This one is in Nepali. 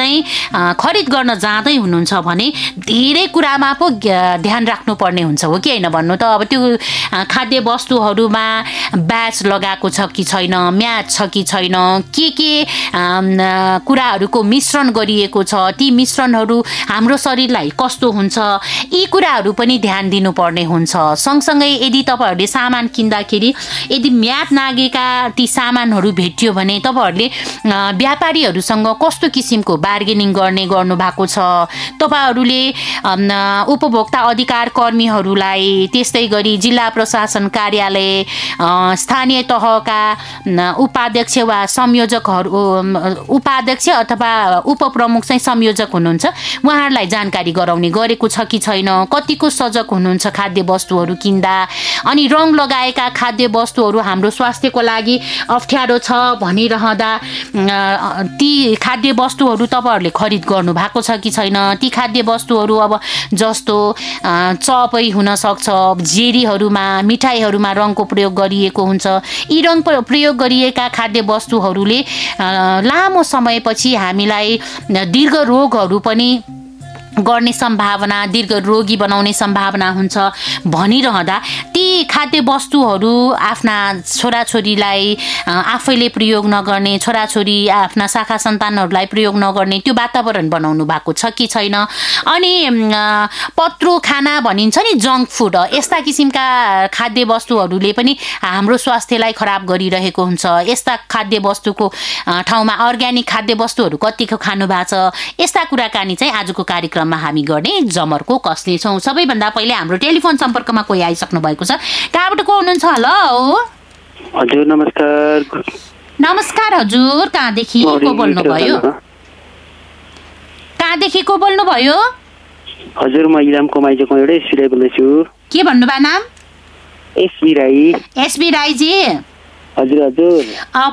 चाहिँ खरिद गर्न जाँदै हुनुहुन्छ भने धेरै कुरामा पो ध्यान राख्नुपर्ने हुन्छ, हो कि होइन भन्नु त? अब त्यो खाद्य वस्तुहरूमा ब्याच लगाएको छ कि छैन, म्याच छ कि छैन, के कुराहरूको मिश्रण गरिएको छ, ती मिश्रणहरू हाम्रो शरीरलाई कस्तो हुन्छ, यी कुराहरू पनि ध्यान दिनुपर्ने हुन्छ। सँगसँगै यदि तपाईँहरूले सामान किन्दाखेरि यदि म्याद नागेका ती सामानहरू भेटियो भने तपाईँहरूले व्यापारीहरूसँग कस्तो किसिमको बार्गेनिङ गर्नु भएको छ, तपाईँहरूले उपभोक्ता अधिकार कर्मीहरूलाई, त्यस्तै गरी जिल्ला प्रशासन कार्यालय, स्थानीय तहका उपाध्यक्ष वा संयोजकहरू, उपाध्यक्ष अथवा उपप्रमुख चाहिँ संयोजक हुनुहुन्छ, उहाँहरूलाई जानकारी गराउने गरेको छ कि छैन, कतिको सजग हुनुहुन्छ खाद्य वस्तुहरू किन्दा, अनि रङ लगाएका खाद्य वस्तुहरू हाम्रो स्वास्थ्यको लागि अप्ठ्यारो छ भनिरहँदा ती खाद्य वस्तुहरू तपाईँहरूले खरिद गर्नु भएको छ कि छैन। ती खाद्य वस्तुहरू अब जस्तो चपै हुनसक्छ, जेरीहरूमा, मिठाईहरूमा रङको प्रयोग गरिएको हुन्छ। यी रङ प्रयोग गरिएका खाद्य वस्तुहरूले लामो समयपछि हामीलाई दीर्घ रोगहरू पनि गर्ने सम्भावना, दीर्घ रोगी बनाउने सम्भावना हुन्छ भनिरहँदा ती खाद्य वस्तुहरू आफ्ना छोराछोरीलाई आफैले प्रयोग नगर्ने, छोराछोरी आफ्ना शाखा सन्तानहरूलाई प्रयोग नगर्ने त्यो वातावरण बनाउनु भएको छ कि छैन। अनि पत्रो खाना भनिन्छ नि, जङ्क फुड, यस्ता किसिमका खाद्य वस्तुहरूले पनि हाम्रो स्वास्थ्यलाई खराब गरिरहेको हुन्छ। यस्ता खाद्य वस्तुको ठाउँमा अर्ग्यानिक खाद्य वस्तुहरू कतिको खानु भएको छ, यस्ता कुराकानी चाहिँ आजको कार्यक्रममा हामी गर्ने जमर्को कस्नेछौँ। सबैभन्दा पहिले हाम्रो टेलिफोन सम्पर्कमा कोही आइसक्नु भएको छ। कहाँबाट को हुनुहुन्छ? हेलो हजुर, नमस्कार। नमस्कार हजुर, कहाँदेखि को बोल्नुभयो? कहाँदेखि को बोल्नुभयो? हजुर, म इलामको माइजोकोबाट एसबी राई बोल्दैछु। के भन्नुभयो नाम? एसबी राई। एसबी राईजी। हजुर हजुर।